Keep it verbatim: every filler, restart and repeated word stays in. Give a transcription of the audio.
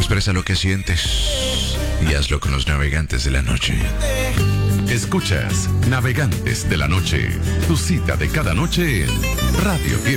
Expresa lo que sientes y hazlo con los navegantes de la noche. Escuchas Navegantes de la Noche, tu cita de cada noche en Radio